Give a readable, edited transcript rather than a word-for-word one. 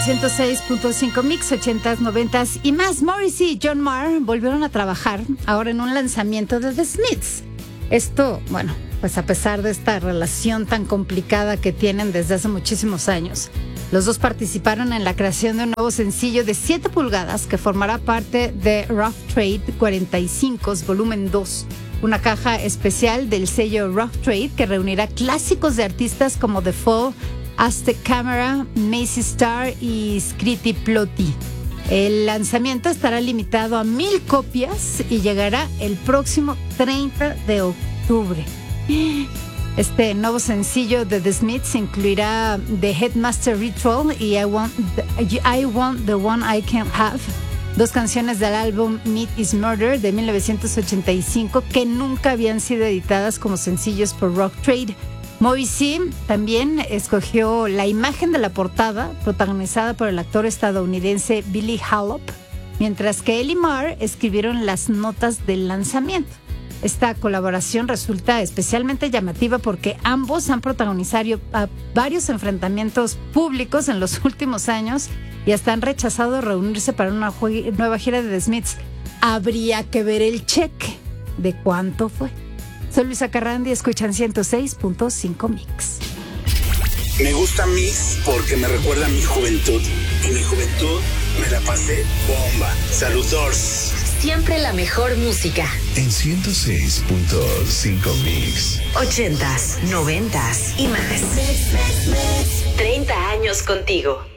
106.5 Mix, 80s, 90s y más. Morrissey y John Maher volvieron a trabajar ahora en un lanzamiento de The Smiths. Esto, bueno, pues a pesar de esta relación tan complicada que tienen desde hace muchísimos años, los dos participaron en la creación de un nuevo sencillo de 7 pulgadas que formará parte de Rough Trade 45 Volumen 2, una caja especial del sello Rough Trade que reunirá clásicos de artistas como The Fall, Aztec Camera, Macy Star y Scritti Plotti. El lanzamiento estará limitado a 1,000 copias y llegará el próximo 30 de octubre. Este nuevo sencillo de The Smiths incluirá The Headmaster Ritual y I Want the One I Can't Have, 2 canciones del álbum Meat is Murder de 1985 que nunca habían sido editadas como sencillos por Rough Trade. Morrissey también escogió la imagen de la portada, protagonizada por el actor estadounidense Billy Halop, mientras que él y Maher escribieron las notas del lanzamiento. Esta colaboración resulta especialmente llamativa porque ambos han protagonizado varios enfrentamientos públicos en los últimos años y hasta han rechazado reunirse para una nueva gira de The Smiths. Habría que ver el cheque de cuánto fue. Soy Luisa Carrandi, escuchan 106.5 Mix. Me gusta Mix porque me recuerda a mi juventud. Y mi juventud me la pasé bomba. Saludos. Siempre la mejor música. En 106.5 Mix. 80s, 90s y más. 30 años contigo.